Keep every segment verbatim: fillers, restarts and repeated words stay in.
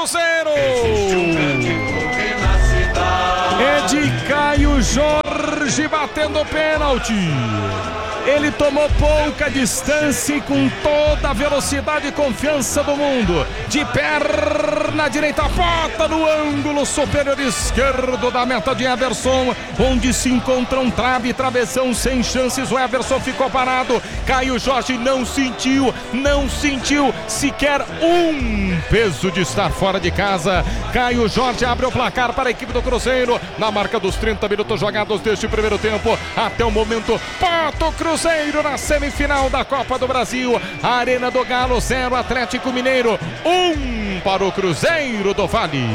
Cruzeiro. É de Caio Jorge batendo pênalti. Ele tomou pouca distância e com toda a velocidade e confiança do mundo. De perna direita, bota no ângulo superior esquerdo da meta de Everson, onde se encontram trave e travessão sem chances. O Everson ficou parado. Caio Jorge não sentiu, não sentiu sequer um peso de estar fora de casa. Caio Jorge abre o placar para a equipe do Cruzeiro. Na marca dos trinta minutos jogados deste primeiro tempo. Até o momento, Pato Cruzeiro. Cruzeiro na semifinal da Copa do Brasil. Arena do Galo zero, Atlético Mineiro um para o Cruzeiro do Vale.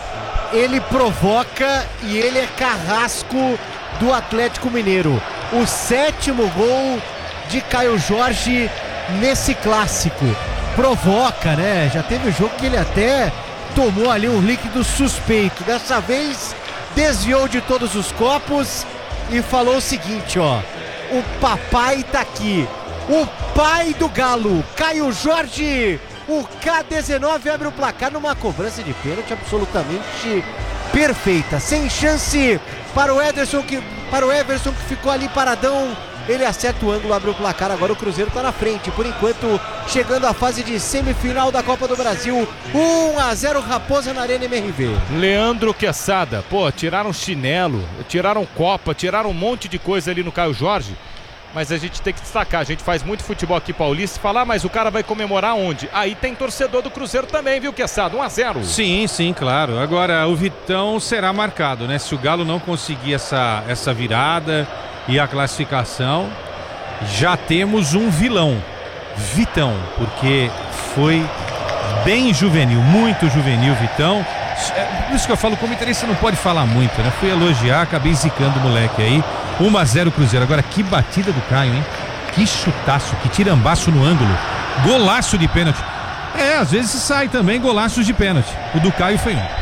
Ele provoca e ele é carrasco do Atlético Mineiro. O sétimo gol de Caio Jorge nesse clássico. Provoca, né? Já teve jogo que ele até tomou ali um líquido suspeito. Dessa vez desviou de todos os copos e falou o seguinte, ó: o papai tá aqui, o pai do Galo, Caio Jorge. O K dezenove abre o placar numa cobrança de pênalti absolutamente perfeita, sem chance para o Ederson, que, para o Everson, que ficou ali paradão. Ele acerta o ângulo, abre o placar. Agora o Cruzeiro tá na frente, por enquanto chegando à fase de semifinal da Copa do Brasil. um a zero Raposa na Arena M R V. Leandro Quesada, pô, tiraram chinelo, tiraram copa, tiraram um monte de coisa ali no Caio Jorge. Mas a gente tem que destacar, a gente faz muito futebol aqui paulista, falar, mas o cara vai comemorar onde? Aí tem torcedor do Cruzeiro também, viu, Quesada? um a zero. Sim, sim, claro. Agora o Vitão será marcado, né? Se o Galo não conseguir essa, essa virada e a classificação, já temos um vilão, Vitão, porque foi bem juvenil, muito juvenil, Vitão. É, por isso que eu falo, como interesse não pode falar muito, né? Fui elogiar, acabei zicando o moleque aí. um a zero Cruzeiro. Agora que batida do Caio, hein? Que chutaço, que tirambaço no ângulo. Golaço de pênalti. É, às vezes sai também golaços de pênalti. O do Caio foi um.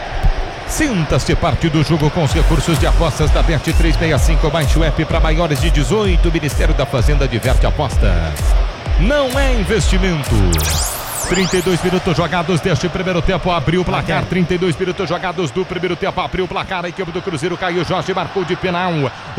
Sinta-se parte do jogo com os recursos de apostas da Bet trezentos e sessenta e cinco. Baixe o app para maiores de dezoito. O Ministério da Fazenda diverte apostas. Não é investimento. trinta e dois minutos jogados deste primeiro tempo, abriu o placar. trinta e dois minutos jogados do primeiro tempo, abriu o placar. A equipe do Cruzeiro, Caio Jorge marcou de penal.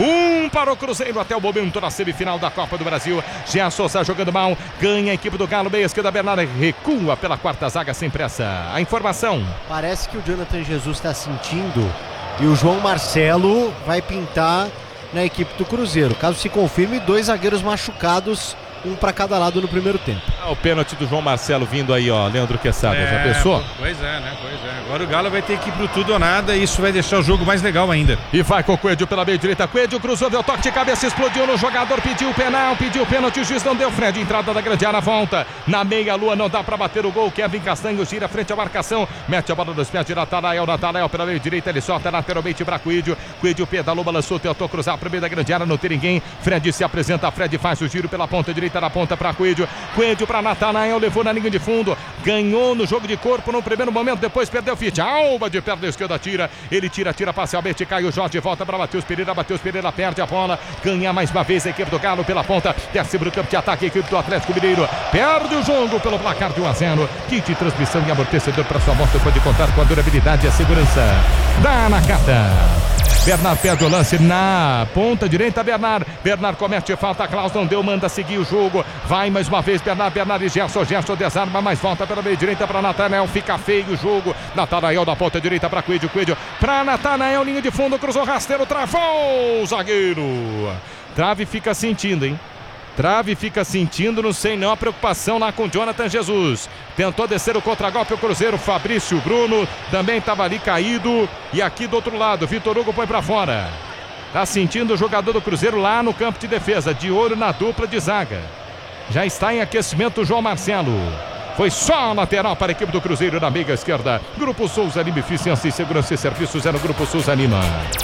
Um para o Cruzeiro até o momento na semifinal da Copa do Brasil. Jean Souza jogando mal, ganha a equipe do Galo. Meia esquerda, Bernardo recua pela quarta zaga sem pressa. A informação: parece que o Jonathan Jesus está sentindo e o João Marcelo vai pintar na equipe do Cruzeiro. Caso se confirme, dois zagueiros machucados, um para cada lado no primeiro tempo. Ah, o pênalti do João Marcelo vindo aí, ó, Leandro Quesada, é, já pensou? Pois é, né, pois é. Agora o Galo vai ter que ir pro tudo ou nada e isso vai deixar o jogo mais legal ainda. E vai com o Coelho pela meia direita, Coelho cruzou, deu toque de cabeça, explodiu no jogador, pediu penal, pediu pênalti, o juiz não deu. Fred, entrada da grande área, volta na meia-lua, não dá pra bater o gol. Kevin Castanho gira frente à marcação, mete a bola nos pés de Natanael, Natanael pela meia direita, ele solta lateralmente pra Coelho, Coelho pedalou, balançou, tentou cruzar pro meio da grande área, não tem ninguém. Fred se apresenta, Fred faz o giro pela ponta direita, da ponta pra Coelho, Coelho pra Natanael, levou na linha de fundo, ganhou no jogo de corpo no primeiro momento, depois perdeu o fit. Alba de perna esquerda tira, ele tira, tira parcialmente, Caio Jorge volta para Matheus Pereira, Matheus Pereira perde a bola, ganha mais uma vez a equipe do Galo pela ponta, desce pro campo de ataque a equipe do Atlético Mineiro, perde o jogo pelo placar de um a zero. Kit transmissão e amortecedor para sua moto, pode contar com a durabilidade e a segurança da Nakata. Bernard perde o lance na ponta direita, Bernard, Bernard comete falta, Klaus não deu, manda seguir o jogo, vai mais uma vez Bernard, Bernard e Gerson, Gerson desarma, mas volta pela meia direita para Natanael, fica feio o jogo, Natanael da ponta direita para Coelho, Coelho para Natanael, linha de fundo, cruzou rasteiro, travou o zagueiro, trave fica sentindo, hein? Trave fica sentindo, não sei não, a preocupação lá com Jonathan Jesus. Tentou descer o contragolpe o Cruzeiro, Fabrício Bruno também estava ali caído. E aqui do outro lado, Vitor Hugo põe para fora. Tá sentindo o jogador do Cruzeiro lá no campo de defesa, de olho na dupla de zaga. Já está em aquecimento o João Marcelo. Foi só a lateral para a equipe do Cruzeiro na meia esquerda. Grupo Souza Lima, eficiência e segurança e serviços é no Grupo Souza Lima.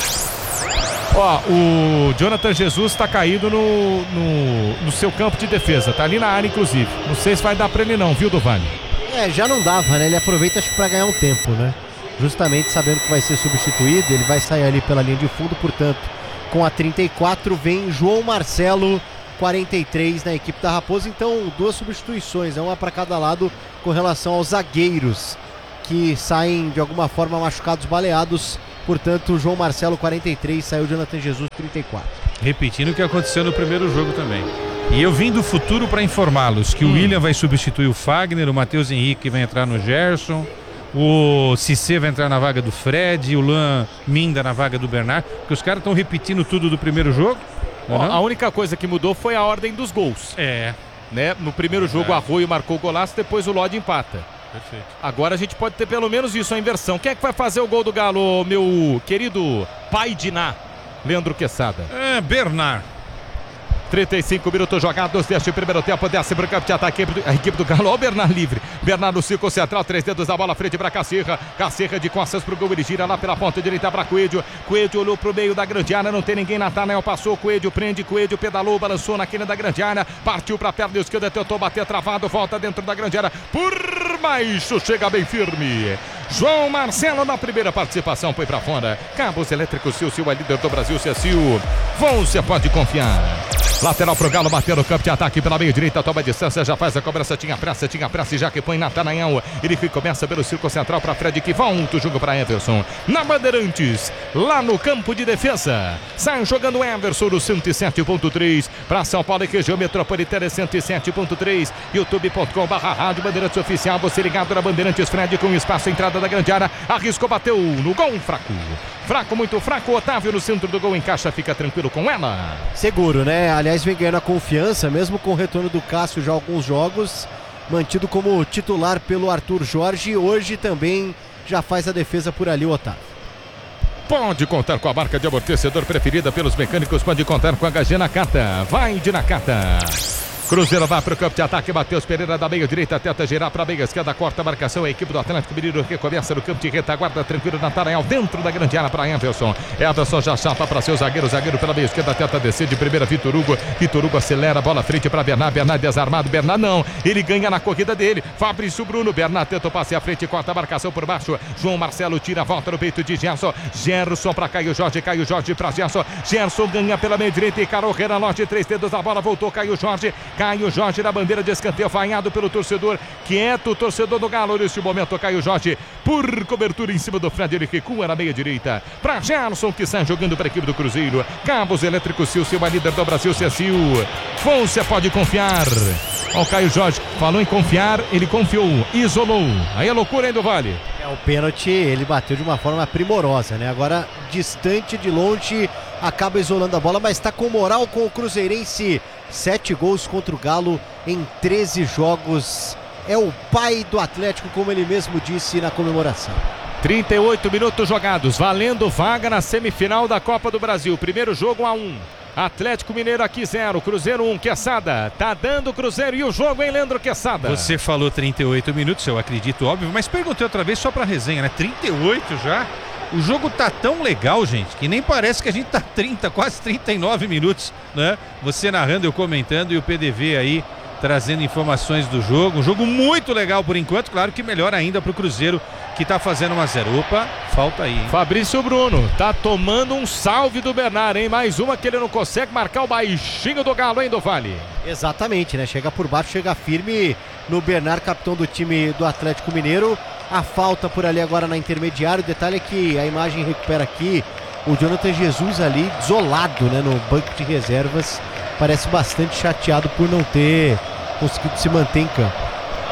Ó, o Jonathan Jesus tá caído no, no, no seu campo de defesa, tá ali na área inclusive. Não sei se vai dar pra ele não, viu, Dovani? É, já não dava, né? Ele aproveita acho que pra ganhar um tempo, né? Justamente sabendo que vai ser substituído, ele vai sair ali pela linha de fundo, portanto, com a trinta e quatro vem João Marcelo, quarenta e três na equipe da Raposa. Então, duas substituições, né? Uma para cada lado com relação aos zagueiros que saem de alguma forma machucados, baleados. Portanto, João Marcelo quarenta e três, saiu Jonathan Jesus trinta e quatro. Repetindo o que aconteceu no primeiro jogo também. E eu vim do futuro para informá-los que hum. o William vai substituir o Fagner, o Matheus Henrique vai entrar no Gerson, o Cissé vai entrar na vaga do Fred, o Luan Minda na vaga do Bernard, porque os caras estão repetindo tudo do primeiro jogo. Ó, a única coisa que mudou foi a ordem dos gols. É. Né? No primeiro jogo o Arroio marcou o golaço, depois o Lodi empata. Perfeito. Agora a gente pode ter pelo menos isso, a inversão. Quem é que vai fazer o gol do Galo, meu querido pai de Ná? Leandro Quesada. É, Bernard. trinta e cinco minutos jogados deste primeiro tempo, desce para o campo de ataque a equipe do Galo. Ó, o Bernard livre. Bernard no círculo central, três dedos da bola, frente para Cacirra. Cacirra de costas para o gol, ele gira lá pela ponta direita para Coelho. Coelho olhou para o meio da grande área, não tem ninguém. Natanael passou, Coelho prende, Coelho pedalou, balançou na quina da grande área, partiu para a perna esquerda, tentou bater travado, volta dentro da grande área. Por baixo, chega bem firme. João Marcelo na primeira participação foi para fora. Cabos Elétricos Silcio é líder do Brasil, Cecil. Você pode confiar. Lateral pro Galo, bateu no campo de ataque pela meia direita, toma a distância, já faz a cobrança, tinha pressa, tinha pressa, já que põe Natanael. Ele que começa pelo círculo central para Fred, que volta o jogo para Everson. Na Bandeirantes, lá no campo de defesa, sai jogando Everson no cento e sete ponto três para São Paulo e região metropolitana, cento e sete ponto três, youtube ponto com barra rádio Bandeirantes Oficial, você ligado na Bandeirantes, Fred com espaço, entrada da grande área, arriscou, bateu no gol, fraco. Fraco, muito fraco, Otávio no centro do gol, encaixa, fica tranquilo com ela. Seguro, né? Aliás, vem ganhando a confiança, mesmo com o retorno do Cássio já alguns jogos, mantido como titular pelo Arthur Jorge, hoje também já faz a defesa por ali o Otávio. Pode contar com a marca de amortecedor preferida pelos mecânicos, pode contar com a H G Nakata, vai de Nakata. Cruzeiro vai para o campo de ataque, Matheus Pereira da meia direita, tenta girar para a meia esquerda, corta a marcação, a equipe do Atlético Mineiro recomeça no campo de retaguarda, tranquilo, Natanael dentro da grande área para Everson. Everson já chapa para seu zagueiro, zagueiro pela meia esquerda, tenta descer de primeira, Vitor Hugo, Vitor Hugo acelera, bola frente para Bernard, Bernard desarmado, Bernard não, ele ganha na corrida dele, Fabrício Bruno, Bernard tenta o passe à frente, corta a marcação por baixo, João Marcelo tira a volta no peito de Gerson, Gerson para Caio Jorge, Caio Jorge para Gerson, Gerson ganha pela meia direita e Carol Renan, lote, três dedos da bola, voltou Caio Jorge, Caio Jorge na bandeira de escanteio, vaiado pelo torcedor, quieto o torcedor do Galo neste momento, Caio Jorge por cobertura em cima do Fred, ele recua na meia direita para Gerson, que sai jogando para a equipe do Cruzeiro. Cabos Elétricos Silcio, a líder do Brasil, Cecil. Você pode confiar. Ó, o Caio Jorge falou em confiar, ele confiou, isolou. Aí é loucura, hein, do Vale? É, o pênalti ele bateu de uma forma primorosa, né? Agora distante, de longe, acaba isolando a bola, mas está com moral com o Cruzeirense. Sete gols contra o Galo em treze jogos. É o pai do Atlético, como ele mesmo disse na comemoração. trinta e oito minutos jogados, valendo vaga na semifinal da Copa do Brasil. Primeiro jogo a um. Atlético Mineiro aqui zero, Cruzeiro um, Quesada. Tá dando o Cruzeiro e o jogo, hein, Leandro Quesada? Você falou trinta e oito minutos, eu acredito, óbvio, mas perguntei outra vez só pra resenha, né? trinta e oito já? O jogo tá tão legal, gente, que nem parece que a gente tá trinta, quase trinta e nove minutos, né? Você narrando, eu comentando e o P D V aí trazendo informações do jogo. Um jogo muito legal por enquanto, claro que melhor ainda pro Cruzeiro, que tá fazendo um a zero. Opa, falta aí, hein? Fabrício Bruno tá tomando um salve do Bernard, hein? Mais uma que ele não consegue marcar o baixinho do Galo, hein, do Vale? Exatamente, né? Chega por baixo, chega firme no Bernard, capitão do time do Atlético Mineiro. A falta por ali agora na intermediária. O detalhe é que a imagem recupera aqui o Jonathan Jesus ali, isolado, né, no banco de reservas. Parece bastante chateado por não ter conseguido se manter em campo.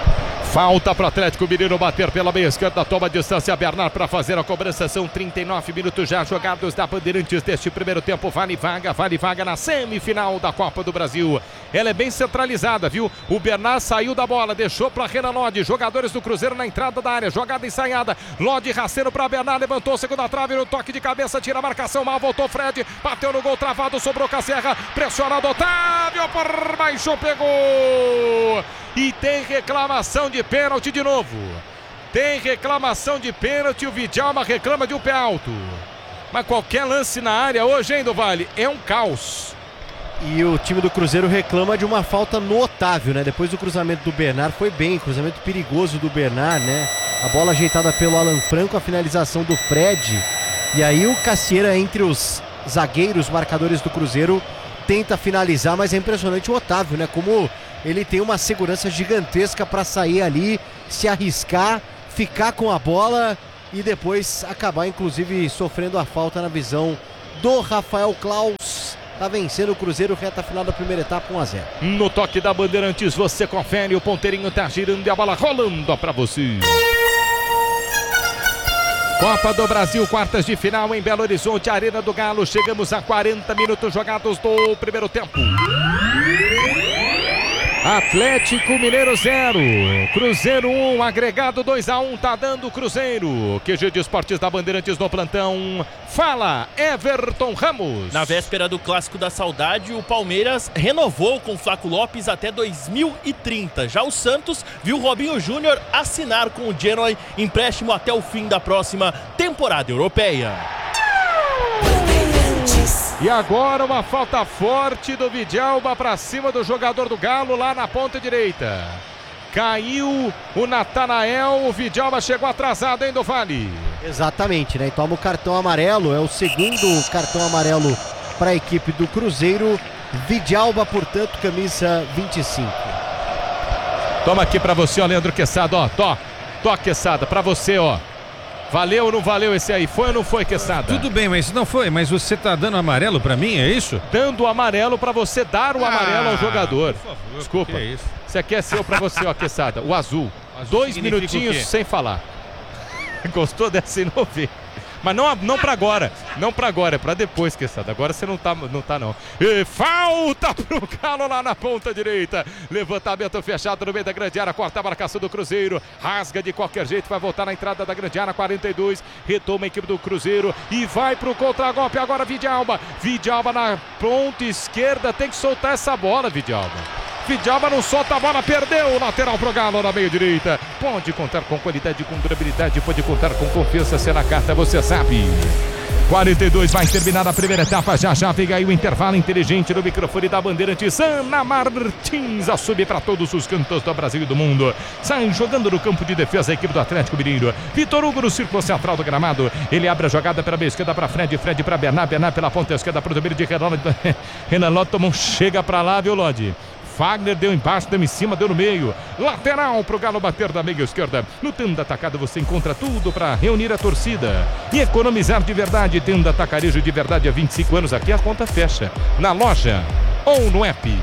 Falta para o Atlético Mineiro bater pela meia esquerda, toma a distância, Bernard para fazer a cobrança, são trinta e nove minutos já jogados da Bandeirantes deste primeiro tempo, vale vaga, vale vaga na semifinal da Copa do Brasil. Ela é bem centralizada, viu? O Bernard saiu da bola, deixou para Renan Lodi, jogadores do Cruzeiro na entrada da área, jogada ensaiada, Lodi rasteiro para Bernard, levantou, segunda trave, no toque de cabeça, tira a marcação, mal voltou Fred, bateu no gol travado, sobrou Casserra, pressionado Otávio, por baixo, pegou! E tem reclamação de pênalti de novo. Tem reclamação de pênalti. O Vidjalma reclama de um pé alto. Mas qualquer lance na área hoje, hein, do Vale, é um caos. E o time do Cruzeiro reclama de uma falta no Otávio, né? Depois do cruzamento do Bernard, foi bem, cruzamento perigoso do Bernard, né? A bola ajeitada pelo Alan Franco, a finalização do Fred. E aí o Cassieira, entre os zagueiros marcadores do Cruzeiro, tenta finalizar, mas é impressionante o Otávio, né? Como ele tem uma segurança gigantesca para sair ali, se arriscar, ficar com a bola e depois acabar inclusive sofrendo a falta na visão do Rafael Klaus. Tá vencendo o Cruzeiro, reta final da primeira etapa, um a zero. No toque da Bandeirantes você confere, o ponteirinho tá girando e a bola rolando pra você. Copa do Brasil, quartas de final em Belo Horizonte, Arena do Galo. Chegamos a quarenta minutos jogados do primeiro tempo. Atlético Mineiro zero, Cruzeiro um, agregado dois a um, tá dando o Cruzeiro. Q G de Esportes da Bandeirantes no plantão. Fala, Everton Ramos. Na véspera do Clássico da Saudade, o Palmeiras renovou com Flaco Lopes até dois mil e trinta. Já o Santos viu o Robinho Júnior assinar com o Genoa, empréstimo até o fim da próxima temporada europeia. E agora uma falta forte do Vidalba para cima do jogador do Galo lá na ponta direita. Caiu o Natanael, o Vidalba chegou atrasado, hein, do Vale? Exatamente, né? E toma o cartão amarelo, é o segundo cartão amarelo para a equipe do Cruzeiro. Vidalba, portanto, camisa vinte e cinco. Toma aqui para você, ó, Leandro Quesada, ó, tó, tó, Quesada, para você, ó. Valeu ou não valeu esse aí? Foi ou não foi, Quesada? Tudo bem, mas não foi. Mas você tá dando amarelo pra mim, é isso? Dando o amarelo pra você dar o amarelo ah, ao jogador. Por favor, desculpa. Que é isso? Esse aqui é seu pra você, ó, Quesada. O azul. azul Dois minutinhos sem falar. Gostou dessa e não vê. Mas não, não pra agora. Não pra agora, é pra depois, Quesada. Agora você não tá, não tá não. E falta pro Galo lá na ponta direita. Levantamento fechado no meio da grande área. Corta a marcação do Cruzeiro. Rasga de qualquer jeito. Vai voltar na entrada da grande área. quarenta e dois. Retoma a equipe do Cruzeiro. E vai pro contragolpe agora, Vidalba. Vidalba na ponta esquerda. Tem que soltar essa bola, Vidalba. Vidalba não solta a bola, perdeu o lateral pro Galo na meia direita. Pode contar com qualidade, com durabilidade, pode contar com confiança, se na carta você sabe. quarenta e dois vai terminar a primeira etapa, já já vem aí o intervalo inteligente no microfone da Bandeirantes. Ana Martins a subir para todos os cantos do Brasil e do mundo. Sai jogando no campo de defesa a equipe do Atlético Mineiro. Vitor Hugo no círculo central do gramado. Ele abre a jogada pela meia esquerda para Fred, Fred para Bernard, Bernard pela ponta esquerda para o domínio de Renan. Renan Lotto chega para lá, viu, Lodi? Fagner deu embaixo, deu em cima, deu no meio. Lateral pro Galo bater da meia esquerda. No Tenda Atacado você encontra tudo para reunir a torcida e economizar de verdade. Tenda Atacarejo de verdade há vinte e cinco anos. Aqui a conta fecha. Na loja ou no app.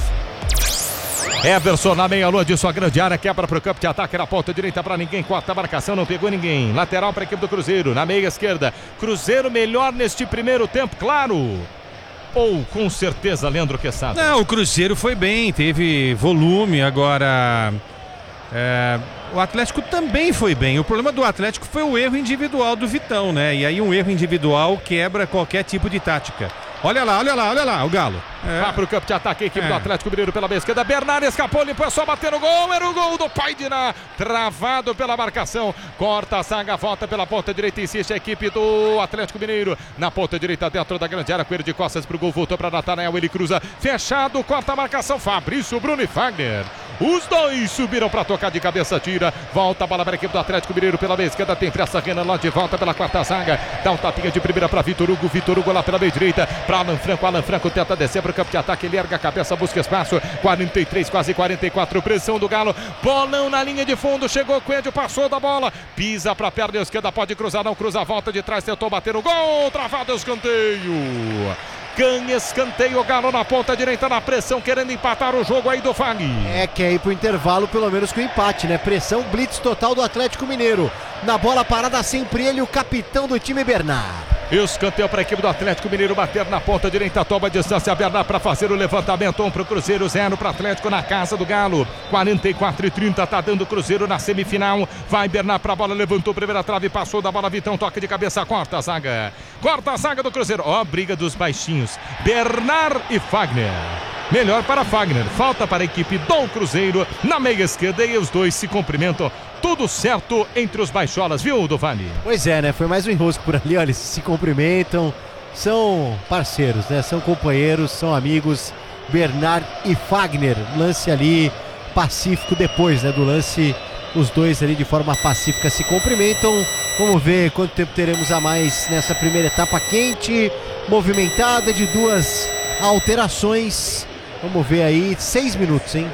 Everson na meia-lua de sua grande área. Quebra pro campo de ataque na ponta direita para ninguém. Corta a marcação, não pegou ninguém. Lateral para a equipe do Cruzeiro. Na meia esquerda. Cruzeiro melhor neste primeiro tempo, claro. Ou com certeza, Leandro Quesada? Não, o Cruzeiro foi bem, teve volume. Agora é, o Atlético também foi bem. O problema do Atlético foi o erro individual do Vitão, né? E aí um erro individual quebra qualquer tipo de tática. Olha lá, olha lá, olha lá, o Galo. É. Vai pro campo de ataque a equipe é. do Atlético Mineiro pela meia esquerda. Bernard escapou, limpou, é só bater no gol. Era o gol do Paidina. Travado pela marcação. Corta a zaga, volta pela ponta direita. Insiste a equipe do Atlético Mineiro. Na ponta direita, dentro da grande área. Coelho de costas pro gol, voltou para Natanael. Ele cruza, fechado, corta a marcação. Fabrício, Bruno e Fagner. Os dois subiram para tocar de cabeça, tira. Volta a bola para a equipe do Atlético Mineiro pela meia esquerda. Tem pressa, Renan lá de volta pela quarta zaga. Dá um tapinha de primeira para Vitor Hugo. Vitor Hugo lá pela meia direita. Para Alan Franco. Alan Franco tenta descer para o campo de ataque. Ele erga a cabeça, busca espaço. quarenta e três, quase quarenta e quatro. Pressão do Galo. Bolão na linha de fundo. Chegou Coelho, passou da bola. Pisa para a perna esquerda. Pode cruzar, não cruza. Volta de trás. Tentou bater o gol. Travado o escanteio. Ganha escanteio, o Galo na ponta direita na pressão, querendo empatar o jogo aí do Fagner. É, quer ir pro intervalo pelo menos com empate, né? Pressão, blitz total do Atlético Mineiro. Na bola parada sempre ele, o capitão do time, Bernard. Escanteio para a equipe do Atlético Mineiro bater na ponta direita, toma a distância, Bernard para fazer o levantamento, um para o Cruzeiro, zero para o Atlético na casa do Galo, quarenta e quatro e trinta, tá dando o Cruzeiro na semifinal, vai Bernard para a bola, levantou primeira trave, passou da bola, Vitão, toque de cabeça, corta a zaga, corta a zaga do Cruzeiro, ó, briga dos baixinhos, Bernard e Fagner. Melhor para Fagner, falta para a equipe do Cruzeiro na meia esquerda e os dois se cumprimentam. Tudo certo entre os baixolas, viu, Dovani? Pois é, né? Foi mais um enrosco por ali, olha, eles se cumprimentam, são parceiros, né? São companheiros, são amigos, Bernard e Fagner. Lance ali pacífico depois, né? Do lance, os dois ali de forma pacífica se cumprimentam. Vamos ver quanto tempo teremos a mais nessa primeira etapa quente, movimentada, de duas alterações. Vamos ver aí, seis minutos, hein?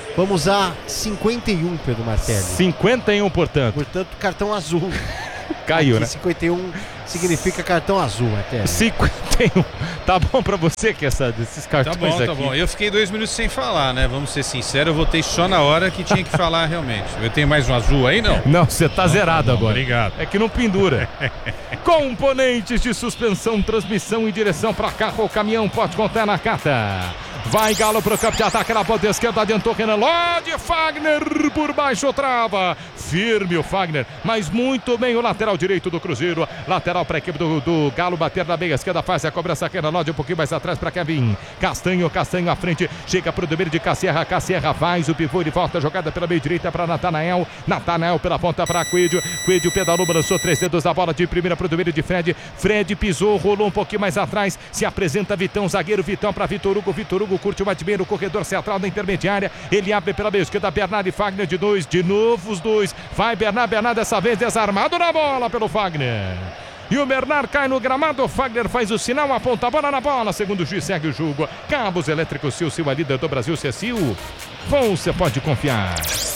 Vamos a cinquenta e um, Pedro Martelli. cinquenta e um, portanto. Portanto, cartão azul. Caiu, Aqui, né? cinquenta e um significa cartão azul, Martelli. cinquenta e um. Tá bom pra você que essa, esses Tá cartões bom, tá aqui. bom. Eu fiquei dois minutos sem falar, né? Vamos ser sinceros, eu votei só na hora que tinha que falar realmente. Eu tenho mais um azul aí, não? Não, você tá zerado tá bom, agora. obrigado. É que não pendura. Componentes de suspensão, transmissão e direção para carro ou caminhão, pode contar na Cata. Vai Galo pro campo de ataque na ponta esquerda, adiantou Renan Lodge, Fagner por baixo, trava. Firme o Fagner, mas muito bem o lateral direito do Cruzeiro. Lateral para a equipe do, do Galo, bater na meia esquerda, faz a cobrança. Renan Lodge um pouquinho mais atrás para Kevin. Castanho, Castanho à frente, chega pro domínio de Cassierra. Cassierra faz o pivô de volta, jogada pela meia direita para Natanael. Natanael pela ponta para Coelho. Coelho pedalou, balançou três dedos da bola de primeira pro domínio de Fred. Fred pisou, rolou um pouquinho mais atrás. Se apresenta Vitão, zagueiro Vitão para Vitor Hugo. Vitor Hugo curte o admiro, corredor central da intermediária. Ele abre pela meia esquerda, Bernardo e Fagner de dois. De novo os dois. Vai Bernardo, Bernardo dessa vez desarmado na bola pelo Fagner. E o Bernard cai no gramado, o Fagner faz o sinal, aponta a bola na bola, segundo o juiz segue o jogo. Cabos Elétricos Sil, Sil, a líder do Brasil, Cecil. Você pode confiar.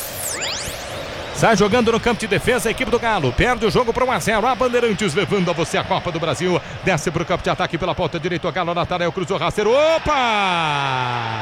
Sai jogando no campo de defesa a equipe do Galo. Perde o jogo para um a zero. A Bandeirantes levando a você a Copa do Brasil. Desce para o campo de ataque pela ponta direita. O Galo Natanael cruzou rasteiro. Opa!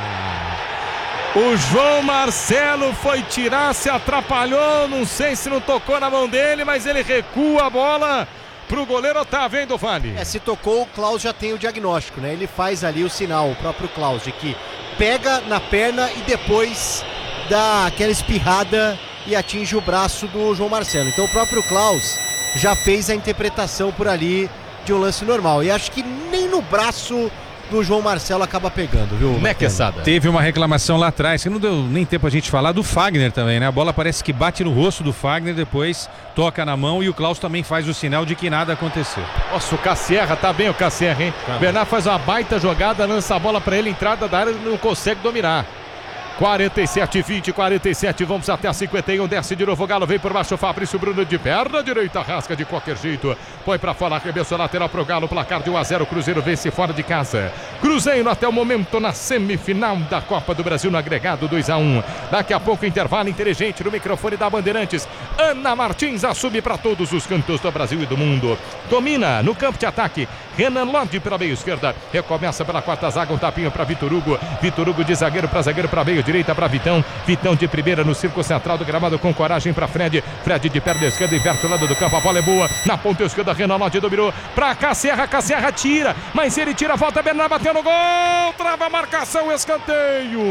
O João Marcelo foi tirar, se atrapalhou. Não sei se não tocou na mão dele, mas ele recua a bola pro goleiro Otávio, hein, do Vale? É, se tocou, o Klaus já tem o diagnóstico, né? Ele faz ali o sinal, o próprio Klaus, de que pega na perna e depois dá aquela espirrada e atinge o braço do João Marcelo. Então o próprio Klaus já fez a interpretação por ali de um lance normal. E acho que nem no braço do João Marcelo acaba pegando, viu? Né, Quesada? Teve uma reclamação lá atrás, que não deu nem tempo a gente falar, do Fagner também, né? A bola parece que bate no rosto do Fagner, depois toca na mão e o Klaus também faz o sinal de que nada aconteceu. Nossa, o Cassierra, tá bem o Cassierra, hein? Tá. Bernard faz uma baita jogada, lança a bola pra ele, entrada da área, ele não consegue dominar. quarenta e sete, vinte, quarenta e sete, vamos até a cinquenta e um, desce de novo o Galo, vem por baixo o Fabrício Bruno de perna direita, rasca de qualquer jeito, põe pra fora, arremessou lateral pro Galo, placar de um a zero, Cruzeiro vence fora de casa. Cruzeiro até o momento na semifinal da Copa do Brasil no agregado dois a um. Daqui a pouco intervalo inteligente no microfone da Bandeirantes. Ana Martins assume para todos os cantos do Brasil e do mundo. Domina no campo de ataque, Renan Lodge pela meia esquerda, recomeça pela quarta zaga, um tapinha para Vitor Hugo, Vitor Hugo de zagueiro para zagueiro para meio direita para Vitão, Vitão de primeira no círculo central do gramado com coragem para Fred, Fred de perna esquerda, inverte o lado do campo, a bola é boa, na ponta esquerda Renan Lodge dominou para Cassierra, Cassierra tira, mas ele tira, volta, Bernard bateu no gol, trava a marcação, escanteio.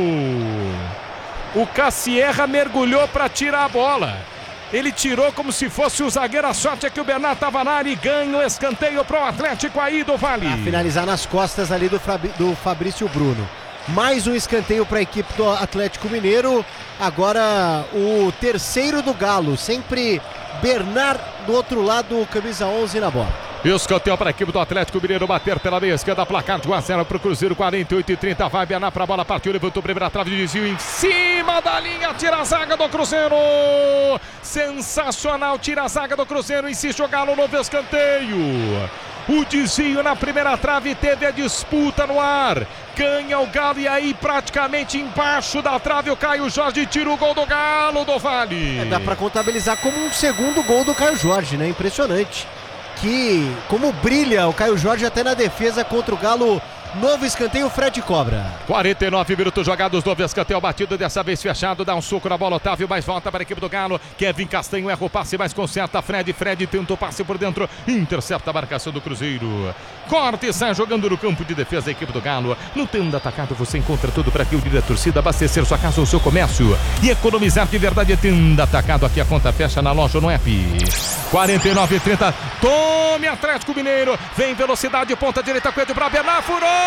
O Cassierra mergulhou para tirar a bola. Ele tirou como se fosse o zagueiro. A sorte é que o Bernard estava na área e ganha o escanteio para o Atlético aí do Vale. Pra finalizar nas costas ali do, Fabri- do Fabrício Bruno. Mais um escanteio para a equipe do Atlético Mineiro. Agora o terceiro do Galo. Sempre Bernard do outro lado, camisa onze na bola. Escanteio para a equipe do Atlético Mineiro bater pela meia esquerda, placar de um a zero para o Cruzeiro, quarenta e oito e trinta, vai Bernard para a bola, partiu, levantou primeira trave de desvio em cima da linha, tira a zaga do Cruzeiro, sensacional, tira a zaga do Cruzeiro, insiste o Galo, novo escanteio. O desvio na primeira trave, teve a disputa no ar, ganha o Galo e aí praticamente embaixo da trave o Caio Jorge tira o gol do Galo do Vale. É, dá para contabilizar como um segundo gol do Caio Jorge, né? Impressionante. Que como brilha o Caio Jorge até na defesa contra o Galo. Novo escanteio, o Fred cobra. quarenta e nove minutos jogados, novo escanteio batido, dessa vez fechado, dá um soco na bola, Otávio, mais volta para a equipe do Galo, Kevin Castanho erra o passe, mais conserta, Fred, Fred tenta o passe por dentro, intercepta a marcação do Cruzeiro. Corte e sai jogando no campo de defesa a equipe do Galo. No Tenda Atacado você encontra tudo para que o da torcida abastecer sua casa ou seu comércio e economizar de verdade. Tenda Atacado, aqui a conta fecha na loja ou no app. quarenta e nove e trinta, tome Atlético Mineiro, vem velocidade, ponta direita, Coelho para Bernard, furou!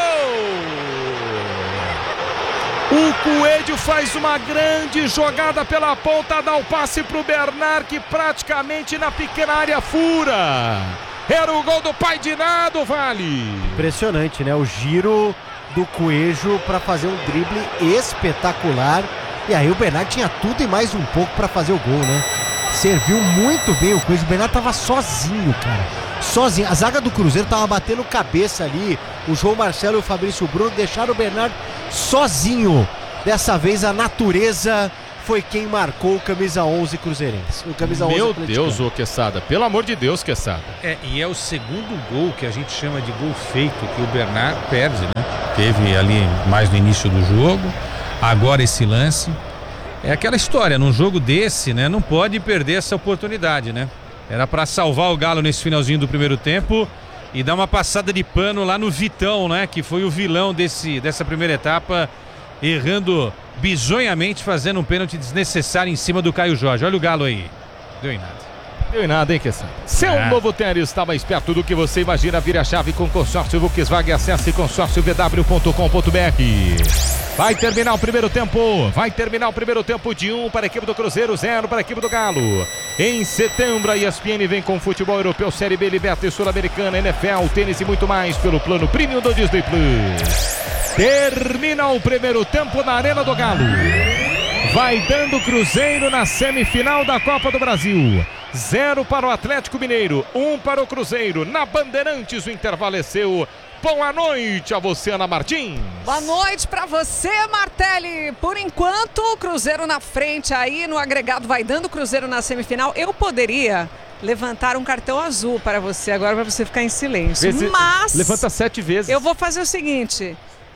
O Coelho faz uma grande jogada pela ponta, dá o passe para o Bernard, que praticamente na pequena área fura. Era o gol do pai de nada, Vale. Impressionante, né? O giro do Coelho para fazer um drible espetacular. E aí o Bernard tinha tudo e mais um pouco para fazer o gol, né? Serviu muito bem o Coelho. O Bernard tava sozinho, cara. Sozinho. A zaga do Cruzeiro tava batendo cabeça ali. O João Marcelo e o Fabrício Bruno deixaram o Bernard sozinho. Dessa vez a natureza foi quem marcou o camisa onze cruzeirense. O camisa onze Meu atleticano. Deus, ô Quesada. Pelo amor de Deus, Quesada. É, e é o segundo gol que a gente chama de gol feito que o Bernard perde, né? Teve ali mais no início do jogo, agora esse lance. É aquela história, num jogo desse, né? Não pode perder essa oportunidade, né? Era pra salvar o Galo nesse finalzinho do primeiro tempo e dar uma passada de pano lá no Vitão, né? Que foi o vilão desse, dessa primeira etapa, errando bizonhamente, fazendo um pênalti desnecessário em cima do Caio Jorge. Olha o Galo aí. Deu em nada. Deu em nada, hein, Quesada? Seu É. novo tênis está mais perto do que você imagina. Vira a chave com consórcio Volkswagen. Acesse consórcio v w ponto com ponto b r. Vai terminar o primeiro tempo. Vai terminar o primeiro tempo de um para a equipe do Cruzeiro, zero para a equipe do Galo. Em setembro, a E S P N vem com futebol europeu, Série B, Liberta e Sul-Americana, N F L, tênis e muito mais pelo plano Premium do Disney Plus. Termina o primeiro tempo na Arena do Galo. Vai dando Cruzeiro na semifinal da Copa do Brasil. Zero para o Atlético Mineiro, um para o Cruzeiro. Na Bandeirantes o intervalo é seu. Boa noite a você, Ana Martins. Boa noite pra você, Martelli. Por enquanto, o Cruzeiro na frente aí no agregado, vai dando o Cruzeiro na semifinal. Eu poderia levantar um cartão azul para você agora, para você ficar em silêncio. Vê se- Mas Levanta sete vezes. eu vou fazer o seguinte.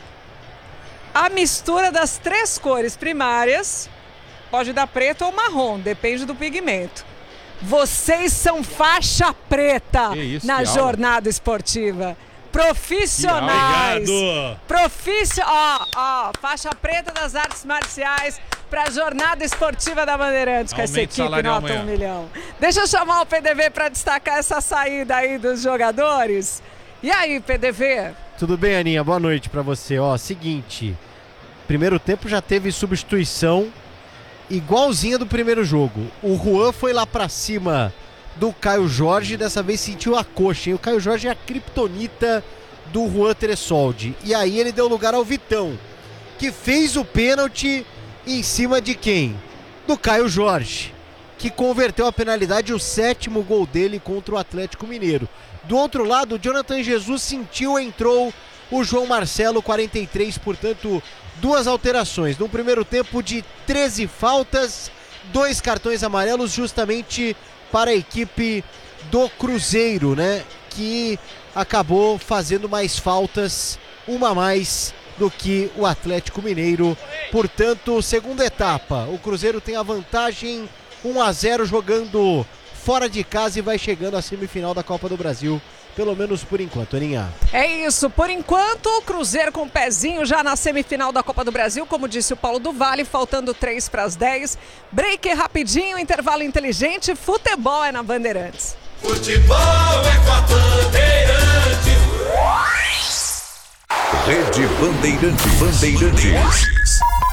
A mistura das três cores primárias pode dar preto ou marrom, depende do pigmento. Vocês são faixa preta Que isso, na que aula. jornada esportiva. Profissionais. Obrigado. Profissional. Ó, ó, faixa preta das artes marciais para a jornada esportiva da Bandeirantes, com essa Aumento equipe salarial nota um amanhã. milhão. Deixa eu chamar o P D V para destacar essa saída aí dos jogadores. E aí, P D V? Tudo bem, Aninha? Boa noite pra você. Ó, seguinte, primeiro tempo já teve substituição igualzinha do primeiro jogo. O Juan foi lá pra cima do Caio Jorge, dessa vez sentiu a coxa, hein? O Caio Jorge é a criptonita do Juan Tressoldi. E aí ele deu lugar ao Vitão, que fez o pênalti em cima de quem? Do Caio Jorge, que converteu a penalidade, o sétimo gol dele contra o Atlético Mineiro. Do outro lado, o Jonathan Jesus sentiu, entrou o João Marcelo, quarenta e três, portanto, duas alterações. No primeiro tempo de treze faltas, dois cartões amarelos justamente para a equipe do Cruzeiro, né? Que acabou fazendo mais faltas, uma a mais do que o Atlético Mineiro. Portanto, segunda etapa, o Cruzeiro tem a vantagem um a zero jogando fora de casa e vai chegando à semifinal da Copa do Brasil, pelo menos por enquanto, Aninha. É isso, por enquanto o Cruzeiro com o pezinho já na semifinal da Copa do Brasil, como disse o Paulo do Vale, faltando três para as dez. Break rapidinho, intervalo inteligente, futebol é na Bandeirantes. Futebol é com a Bandeirantes. Rede Bandeirantes. Bandeirantes.